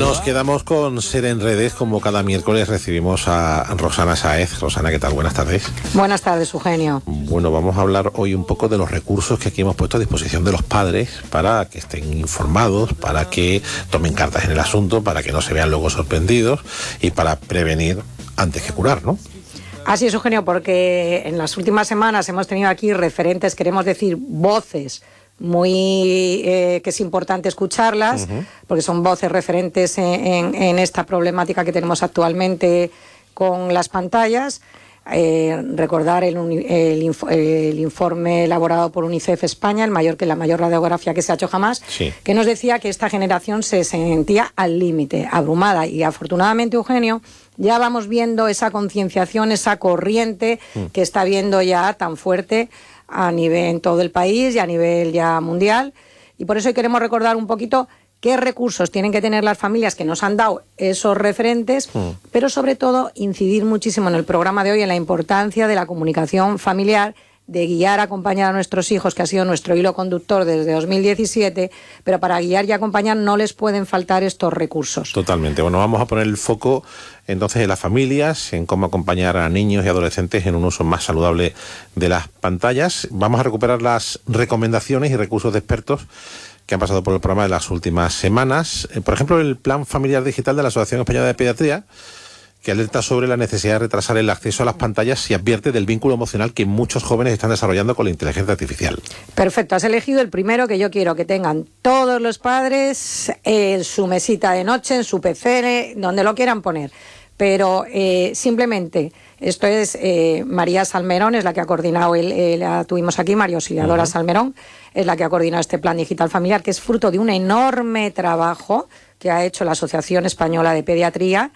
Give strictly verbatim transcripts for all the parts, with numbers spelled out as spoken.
Nos quedamos con Ser en Redes, como cada miércoles recibimos a Rosana Sáez. Rosana, ¿qué tal? Buenas tardes. Buenas tardes, Eugenio. Bueno, vamos a hablar hoy un poco de los recursos que aquí hemos puesto a disposición de los padres para que estén informados, para que tomen cartas en el asunto, para que no se vean luego sorprendidos y para prevenir antes que curar, ¿no? Así es, Eugenio, porque en las últimas semanas hemos tenido aquí referentes, queremos decir voces, muy eh, que es importante escucharlas, uh-huh. porque son voces referentes en, en, en esta problemática que tenemos actualmente con las pantallas. Eh, recordar el, el, info, el informe elaborado por UNICEF España, el mayor que la mayor radiografía que se ha hecho jamás, sí. que nos decía que esta generación se sentía al límite, abrumada, y afortunadamente, Eugenio, ya vamos viendo esa concienciación, esa corriente mm. que está viendo ya tan fuerte a nivel en todo el país y a nivel ya mundial, y por eso hoy queremos recordar un poquito qué recursos tienen que tener las familias que nos han dado esos referentes, mm. pero sobre todo incidir muchísimo en el programa de hoy en la importancia de la comunicación familiar, de guiar, acompañar a nuestros hijos, que ha sido nuestro hilo conductor desde dos mil diecisiete, pero para guiar y acompañar no les pueden faltar estos recursos. Totalmente. Bueno, vamos a poner el foco entonces en las familias, en cómo acompañar a niños y adolescentes en un uso más saludable de las pantallas. Vamos a recuperar las recomendaciones y recursos de expertos que han pasado por el programa de las últimas semanas. Por ejemplo, el Plan Familiar Digital de la Asociación Española de Pediatría, que alerta sobre la necesidad de retrasar el acceso a las pantallas y advierte del vínculo emocional que muchos jóvenes están desarrollando con la inteligencia artificial. Perfecto, has elegido el primero que yo quiero que tengan todos los padres en su mesita de noche, en su P C, donde lo quieran poner. Pero eh, simplemente, esto es eh, María Salmerón, es la que ha coordinado, el, el, la tuvimos aquí, María Auxiliadora uh-huh. Salmerón, es la que ha coordinado este plan digital familiar, que es fruto de un enorme trabajo que ha hecho la Asociación Española de Pediatría.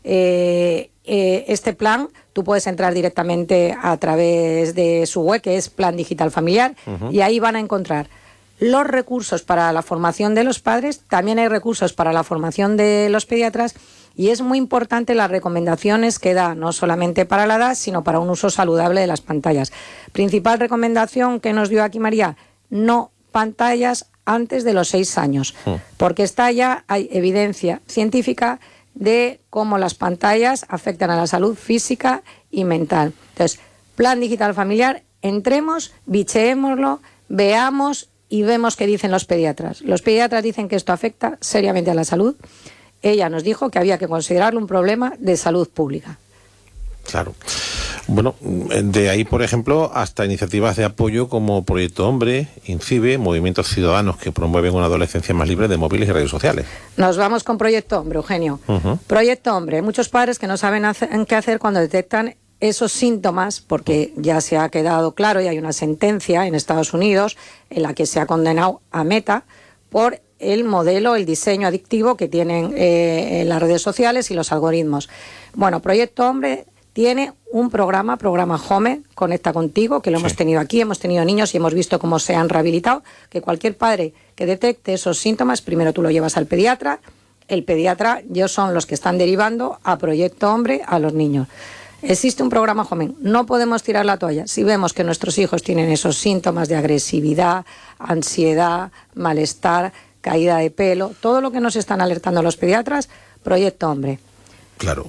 Eh, eh, este plan, tú puedes entrar directamente a través de su web, que es Plan Digital Familiar, uh-huh. y ahí van a encontrar los recursos para la formación de los padres, también hay recursos para la formación de los pediatras, y es muy importante las recomendaciones que da, no solamente para la edad, sino para un uso saludable de las pantallas. Principal recomendación que nos dio aquí María: no pantallas antes de los seis años, uh-huh. porque está ya, hay evidencia científica de cómo las pantallas afectan a la salud física y mental. Entonces, Plan Digital Familiar, entremos, bicheémoslo, veamos y vemos qué dicen los pediatras. Los pediatras dicen que esto afecta seriamente a la salud. Ella nos dijo que había que considerarlo un problema de salud pública. Claro. Bueno, de ahí, por ejemplo, hasta iniciativas de apoyo como Proyecto Hombre, INCIBE, movimientos ciudadanos que promueven una adolescencia más libre de móviles y redes sociales. Nos vamos con Proyecto Hombre, Eugenio. Uh-huh. Proyecto Hombre, hay muchos padres que no saben hacer, qué hacer cuando detectan esos síntomas, porque ya se ha quedado claro y hay una sentencia en Estados Unidos en la que se ha condenado a Meta por el modelo, el diseño adictivo que tienen eh, las redes sociales y los algoritmos. Bueno, Proyecto Hombre tiene un programa, programa Home, Conecta Contigo, que lo sí. hemos tenido aquí, hemos tenido niños y hemos visto cómo se han rehabilitado, que cualquier padre que detecte esos síntomas, primero tú lo llevas al pediatra, el pediatra, ellos son los que están derivando a Proyecto Hombre a los niños. Existe un programa Home, no podemos tirar la toalla. Si vemos que nuestros hijos tienen esos síntomas de agresividad, ansiedad, malestar, caída de pelo, todo lo que nos están alertando los pediatras, Proyecto Hombre. Claro.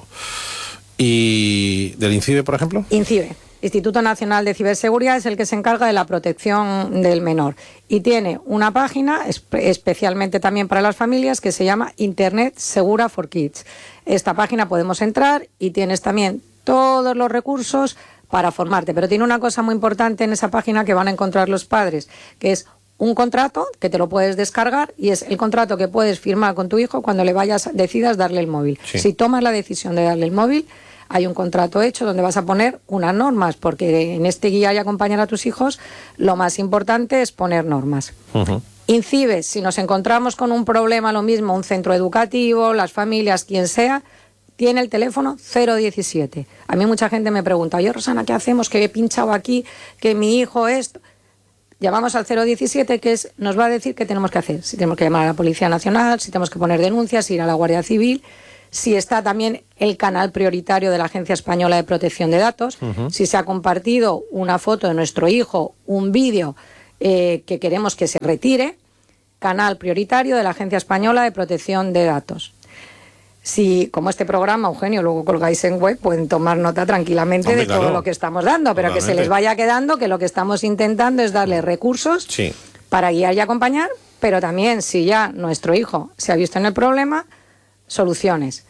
¿Y del INCIBE, por ejemplo? INCIBE, Instituto Nacional de Ciberseguridad, es el que se encarga de la protección del menor. Y tiene una página espe- especialmente también para las familias que se llama Internet Segura for Kids. Esta página podemos entrar y tienes también todos los recursos para formarte. Pero tiene una cosa muy importante en esa página que van a encontrar los padres, que es un contrato que te lo puedes descargar y es el contrato que puedes firmar con tu hijo cuando le vayas, decidas darle el móvil. Sí. Si tomas la decisión de darle el móvil, hay un contrato hecho donde vas a poner unas normas, porque en este guía y acompañar a tus hijos, lo más importante es poner normas. Uh-huh. INCIBE, si nos encontramos con un problema, lo mismo, un centro educativo, las familias, quien sea, tiene el teléfono cero diecisiete. A mí mucha gente me pregunta, oye, Rosana, ¿qué hacemos? Que he pinchado aquí, que mi hijo esto... Llamamos al cero diecisiete, que es, nos va a decir qué tenemos que hacer. Si tenemos que llamar a la Policía Nacional, si tenemos que poner denuncias, ir a la Guardia Civil, si está también el canal prioritario de la Agencia Española de Protección de Datos, uh-huh. si se ha compartido una foto de nuestro hijo, un vídeo eh, que queremos que se retire, canal prioritario de la Agencia Española de Protección de Datos. Si, como este programa, Eugenio, luego colgáis en web, pueden tomar nota tranquilamente Hombre, de claro. todo lo que estamos dando, pero Totalmente. que se les vaya quedando que lo que estamos intentando es darles recursos sí. para guiar y acompañar, pero también, si ya nuestro hijo se ha visto en el problema, soluciones.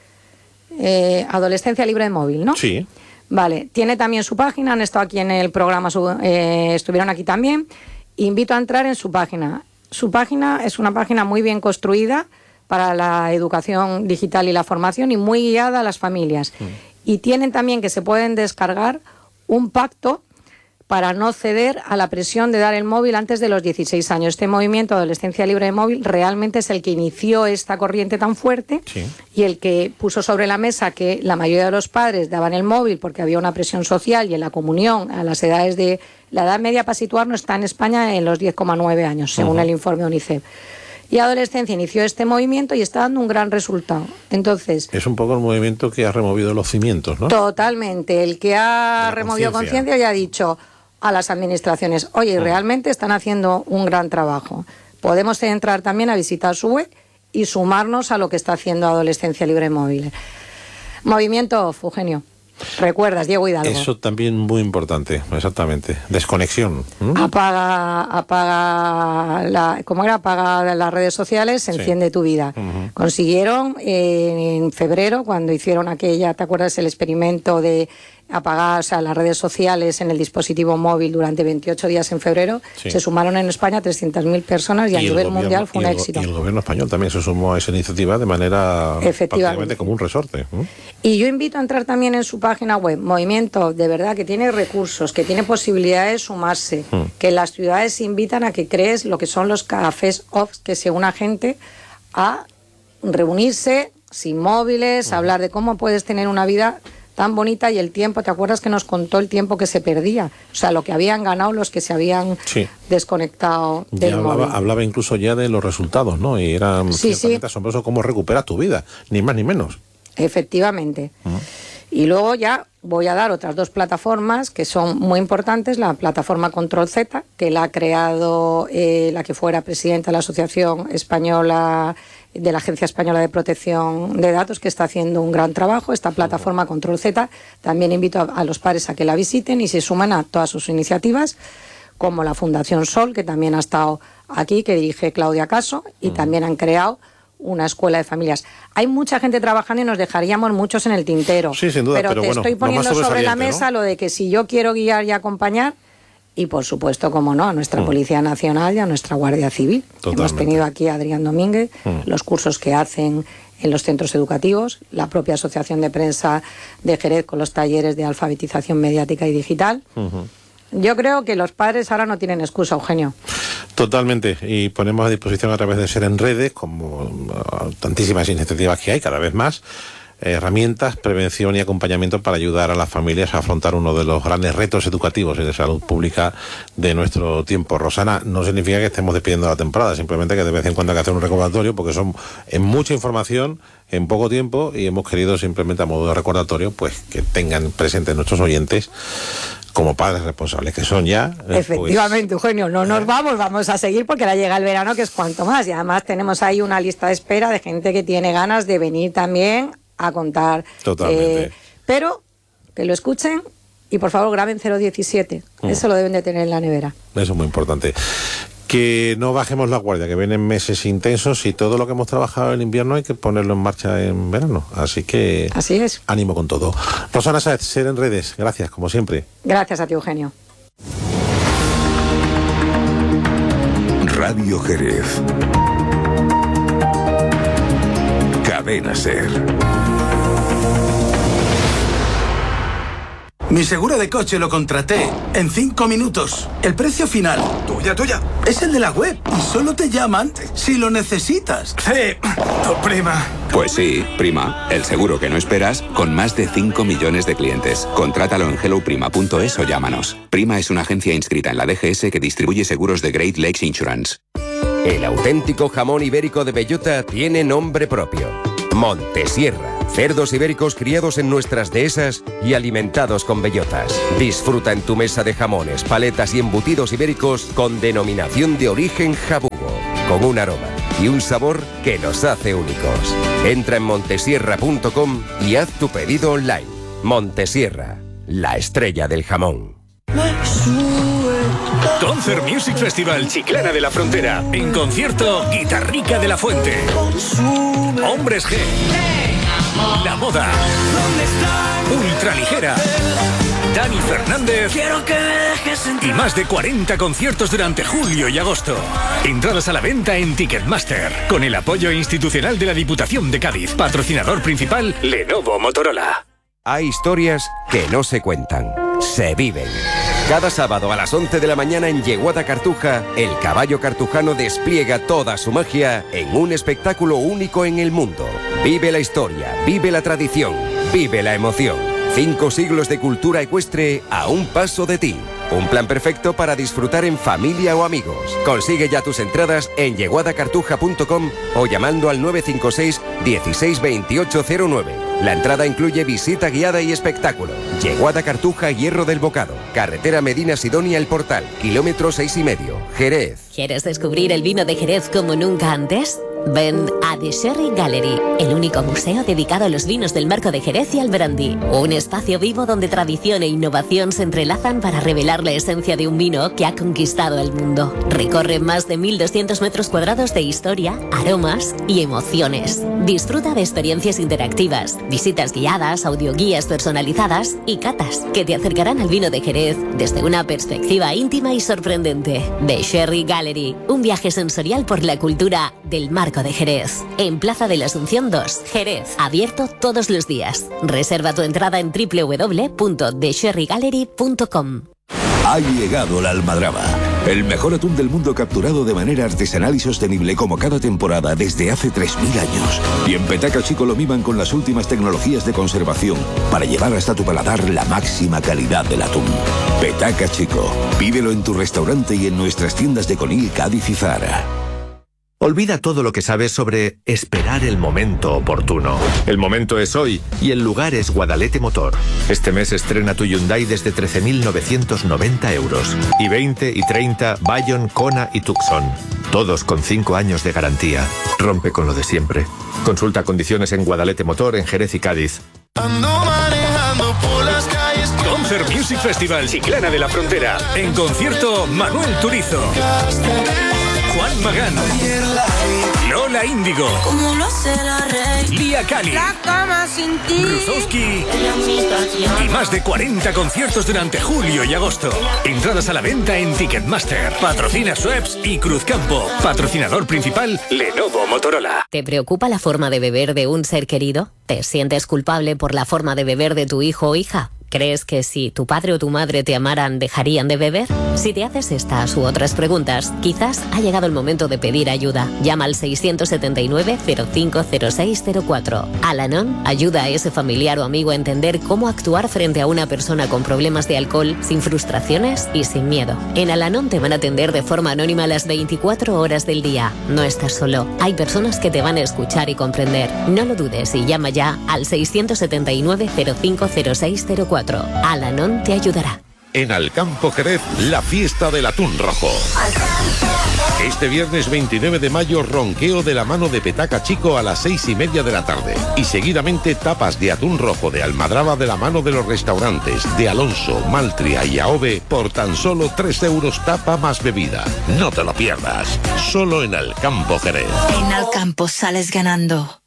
Eh, adolescencia libre de móvil, ¿no? Sí. Vale, tiene también su página, han estado aquí en el programa, eh, estuvieron aquí también. Invito a entrar en su página. Su página es una página muy bien construida para la educación digital y la formación y muy guiada a las familias. Mm. Y tienen también que se pueden descargar un pacto para no ceder a la presión de dar el móvil antes de los dieciséis años. Este movimiento Adolescencia Libre de Móvil realmente es el que inició esta corriente tan fuerte sí. y el que puso sobre la mesa que la mayoría de los padres daban el móvil porque había una presión social y en la comunión a las edades de... La edad media para situarnos está en España en los diez coma nueve años, según uh-huh. el informe de UNICEF. Y Adolescencia inició este movimiento y está dando un gran resultado. Entonces, es un poco el movimiento que ha removido los cimientos, ¿no? Totalmente. El que ha removido conciencia y ha dicho a las administraciones, oye, uh-huh. realmente están haciendo un gran trabajo. Podemos entrar también a visitar su web y sumarnos a lo que está haciendo Adolescencia Libre Móvil. Movimiento off, Eugenio. ¿Recuerdas, Diego Hidalgo? Eso también muy importante, exactamente. Desconexión. ¿Mm? Apaga, apaga la, ¿cómo era? Apaga las redes sociales, enciende sí. tu vida. Uh-huh. Consiguieron eh, en febrero, cuando hicieron aquella, ¿te acuerdas? El experimento de apagar, o sea, las redes sociales en el dispositivo móvil durante veintiocho días en febrero, sí. se sumaron en España trescientas mil personas y, y a nivel gobierno, mundial fue un el, éxito. Y el gobierno español también se sumó a esa iniciativa de manera prácticamente como un resorte. ¿eh? Y yo invito a entrar también en su página web, movimiento de verdad que tiene recursos, que tiene posibilidades de sumarse, mm. que las ciudades invitan a que crees lo que son los cafés off, que se una gente a reunirse sin móviles, mm. a hablar de cómo puedes tener una vida tan bonita y el tiempo, ¿te acuerdas que nos contó el tiempo que se perdía? O sea, lo que habían ganado los que se habían sí. desconectado del ya hablaba, móvil. Hablaba incluso ya de los resultados, ¿no? Y era sí, ciertamente sí. asombroso cómo recuperas tu vida, ni más ni menos. Efectivamente. Uh-huh. Y luego ya voy a dar otras dos plataformas que son muy importantes. La plataforma Control Z, que la ha creado eh, la que fuera presidenta de la Asociación Española, de la Agencia Española de Protección de Datos, que está haciendo un gran trabajo. Esta plataforma Control Z, también invito a, a los padres a que la visiten y se sumen a todas sus iniciativas, como la Fundación Sol, que también ha estado aquí, que dirige Claudia Caso, y uh-huh. también han creado una escuela de familias. Hay mucha gente trabajando y nos dejaríamos muchos en el tintero. Sí, sin duda, pero, pero te bueno, estoy poniendo sobre la mesa, ¿no? Lo de que si yo quiero guiar y acompañar, y por supuesto, como no, a nuestra mm. Policía Nacional y a nuestra Guardia Civil. Totalmente. Hemos tenido aquí a Adrián Domínguez, mm. los cursos que hacen en los centros educativos, la propia Asociación de Prensa de Jerez con los talleres de alfabetización mediática y digital. Uh-huh. Yo creo que los padres ahora no tienen excusa, Eugenio. Totalmente, y ponemos a disposición a través de Ser en Redes, como tantísimas iniciativas que hay, cada vez más, herramientas, prevención y acompañamiento para ayudar a las familias a afrontar uno de los grandes retos educativos y de salud pública de nuestro tiempo. Rosana, no significa que estemos despidiendo la temporada, simplemente que de vez en cuando hay que hacer un recordatorio, porque son en mucha información, en poco tiempo, y hemos querido simplemente a modo de recordatorio, pues que tengan presentes nuestros oyentes como padres responsables que son ya. Efectivamente, pues, Eugenio, no nos vamos, vamos a seguir porque ahora llega el verano, que es cuanto más, y además tenemos ahí una lista de espera de gente que tiene ganas de venir también a contar. Totalmente. Eh, pero que lo escuchen y por favor graben cero diecisiete, mm. eso lo deben de tener en la nevera. Eso es muy importante. Que no bajemos la guardia, que vienen meses intensos y todo lo que hemos trabajado en invierno hay que ponerlo en marcha en verano. Así que así es. Ánimo con todo. Rosana Sáez, Ser en Redes, gracias, como siempre. Gracias a ti, Eugenio. Radio Jerez. Cadena Ser. Mi seguro de coche lo contraté en cinco minutos. El precio final, tuya, tuya, es el de la web y solo te llaman si lo necesitas. Sí, tu prima. Pues sí, Prima, el seguro que no esperas con más de cinco millones de clientes. Contrátalo en hello prima punto es o llámanos. Prima es una agencia inscrita en la D G S que distribuye seguros de Great Lakes Insurance. El auténtico jamón ibérico de bellota tiene nombre propio. Montesierra. Cerdos ibéricos criados en nuestras dehesas y alimentados con bellotas. Disfruta en tu mesa de jamones, paletas y embutidos ibéricos con denominación de origen Jabugo, con un aroma y un sabor que los hace únicos. Entra en montesierra punto com y haz tu pedido online. Montesierra, la estrella del jamón. Concert Music Festival Chiclana de la Frontera. En concierto, Guitarrica de la Fuente, Hombres G, La Moda, Ultraligera, Dani Fernández y más de cuarenta conciertos durante julio y agosto. Entradas a la venta en Ticketmaster, con el apoyo institucional de la Diputación de Cádiz. Patrocinador principal, Lenovo Motorola. Hay historias que no se cuentan, se viven. Cada sábado a las once de la mañana en Yeguada Cartuja, el caballo cartujano despliega toda su magia en un espectáculo único en el mundo. Vive la historia, vive la tradición, vive la emoción. Cinco siglos de cultura ecuestre a un paso de ti. Un plan perfecto para disfrutar en familia o amigos. Consigue ya tus entradas en yeguada cartuja punto com o llamando al nueve cinco seis, dieciséis, veintiocho cero nueve. La entrada incluye visita guiada y espectáculo. Yeguada Cartuja, Hierro del Bocado. Carretera Medina Sidonia El Portal. Kilómetro seis y medio. Jerez. ¿Quieres descubrir el vino de Jerez como nunca antes? Ven a The Sherry Gallery, el único museo dedicado a los vinos del Marco de Jerez y al brandy. Un espacio vivo donde tradición e innovación se entrelazan para revelar la esencia de un vino que ha conquistado el mundo. Recorre más de mil doscientos metros cuadrados de historia, aromas y emociones. Disfruta de experiencias interactivas, visitas guiadas, audioguías personalizadas y catas que te acercarán al vino de Jerez desde una perspectiva íntima y sorprendente. The Sherry Gallery, un viaje sensorial por la cultura del Marco de Jerez, en Plaza de la Asunción dos, Jerez, abierto todos los días. Reserva tu entrada en doble u doble u doble u punto the sherry gallery punto com. Ha llegado la almadraba, el mejor atún del mundo capturado de manera artesanal y sostenible como cada temporada desde hace tres mil años. Y en Petaca Chico lo miman con las últimas tecnologías de conservación para llevar hasta tu paladar la máxima calidad del atún. Petaca Chico, pídelo en tu restaurante y en nuestras tiendas de Conil, Cádiz y Zara. Olvida todo lo que sabes sobre esperar el momento oportuno. El momento es hoy y el lugar es Guadalete Motor. Este mes estrena tu Hyundai desde trece mil novecientos noventa euros. Y veinte y treinta Bayon, Kona y Tucson. Todos con cinco años de garantía. Rompe con lo de siempre. Consulta condiciones en Guadalete Motor, en Jerez y Cádiz. Ando manejando por las calles. Concert Music Festival Chiclana de la Frontera. En concierto, Manuel Turizo, Juan Magán, Lola Índigo, Lía Cali, Brusowski y más de cuarenta conciertos durante julio y agosto. Entradas a la venta en Ticketmaster. Patrocina Schweppes y Cruzcampo. Patrocinador principal, Lenovo Motorola. ¿Te preocupa la forma de beber de un ser querido? ¿Te sientes culpable por la forma de beber de tu hijo o hija? ¿Crees que si tu padre o tu madre te amaran, dejarían de beber? Si te haces estas u otras preguntas, quizás ha llegado el momento de pedir ayuda. Llama al seiscientos setenta y nueve, cero cinco cero seis cero cuatro. Al-Anon ayuda a ese familiar o amigo a entender cómo actuar frente a una persona con problemas de alcohol, sin frustraciones y sin miedo. En Al-Anon te van a atender de forma anónima las veinticuatro horas del día. No estás solo. Hay personas que te van a escuchar y comprender. No lo dudes y llama ya al seiscientos setenta y nueve, cero cinco cero seis cero cuatro. Al-Anon te ayudará. En Alcampo Jerez, la fiesta del atún rojo. Este viernes veintinueve de mayo, ronqueo de la mano de Petaca Chico a las seis y media de la tarde. Y seguidamente tapas de atún rojo de almadraba de la mano de los restaurantes de Alonso, Maltria y Aove por tan solo tres euros tapa más bebida. No te lo pierdas. Solo en Alcampo Jerez. En Alcampo sales ganando.